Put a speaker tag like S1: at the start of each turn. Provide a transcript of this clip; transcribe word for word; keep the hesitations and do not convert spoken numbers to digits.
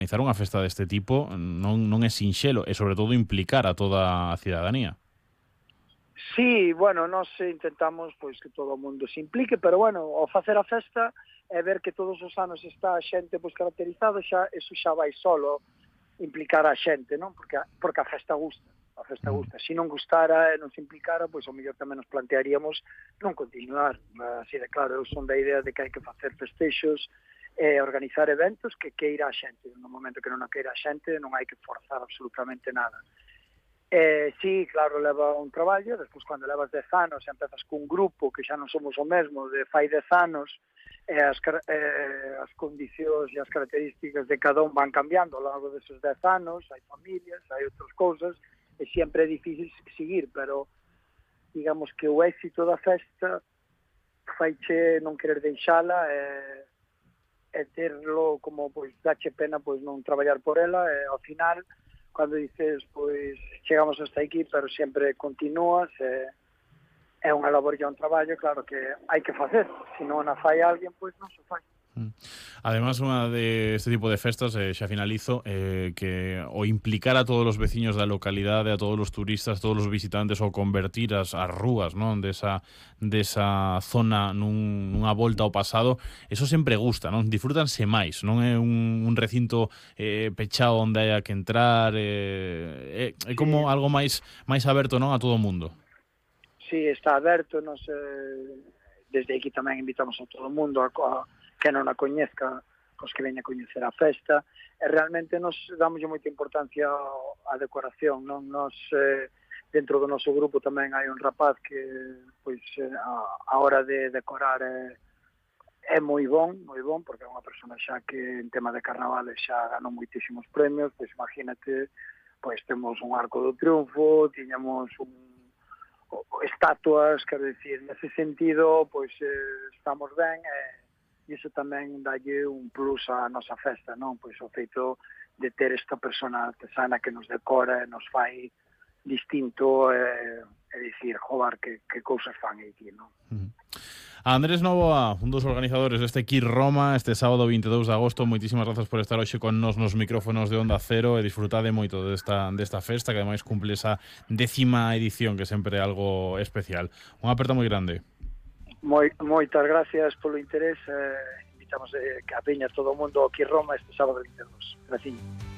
S1: Organizar unha festa deste tipo non, non é sinxelo e, sobre todo, implicar a toda a cidadanía.
S2: Sí, bueno, nós intentamos pois que todo o mundo se implique, pero bueno, ao facer a festa e ver que todos os anos está a xente pois caracterizada, xa eso xa vai solo implicar a xente, non? Porque a, porque a festa gusta, a festa gusta. Se non gustara e non se implicara, pois o mellor tamén nos plantearíamos non continuar. Así de claro, eu son da idea de que hai que facer festexos e organizar eventos que queira a xente. No momento que non a queira a xente, non hai que forzar absolutamente nada. Eh, sí, claro, leva un traballo, despois cando levas dez anos e empezas cun grupo que xa non somos o mesmo de fai dez anos, e as, eh, as condicións e as características de cada un van cambiando ao longo deses dez anos, hai familias, hai outras cousas, e sempre é difícil seguir, pero digamos que o éxito da festa faiche non querer deixala e, e terlo como, pois, dache pena pois non traballar por ela, e ao final cando dices, pois, chegamos hasta aquí, pero sempre continúas, e é unha labor e un traballo, claro que hai que facer, se non a fai alguén, pois non se fai.
S1: Además, unha de este tipo de festas, eh, xa finalizo, eh, que o implicar a todos os veciños da localidade, a todos os turistas, todos os visitantes, ou convertir as, as rúas, non, desa, desa zona nun, nunha volta ao pasado, eso sempre gusta, non? Disfrútanse máis, non é un, un recinto eh, pechado onde haya que entrar, eh, é, é como
S2: Sí,
S1: algo máis máis aberto, non, a todo o mundo.
S2: sí, está aberto, nos, eh, desde aquí tamén invitamos a todo o mundo a, a que non a coñezca, pois que veña a coñecer a festa, e realmente nos damos moita importancia á decoración, non? Nos, eh, dentro do noso grupo tamén hai un rapaz que, pois, eh, a, a hora de decorar é, é moi bon, moi bon, porque é unha persona xa que en tema de carnavales xa ganou moitísimos premios, pois imagínate, pois temos un arco do triunfo, tiñamos un estatuas, quero dicir, nese sentido, pois eh, estamos ben, e e iso tamén dalle un plus á nosa festa, non? Pois o feito de ter esta persona artesana que nos decora e nos fai distinto, e, e dicir, joder, que, que cousas fan aquí, non?
S1: Uh-huh. Andrés Novoa, un dos organizadores deste Kiss Roma, este sábado veintidós de agosto, moitísimas grazas por estar hoxe con nos nos micrófonos de Onda Cero e disfrutade moito desta, desta festa, que ademais cumple esa décima edición, que sempre é algo especial. Unha aperta moi grande.
S2: Moi, moitas gracias polo interés, eh, invitamos eh, que a peña todo o mundo aquí Roma este sábado veintidós. Gracias.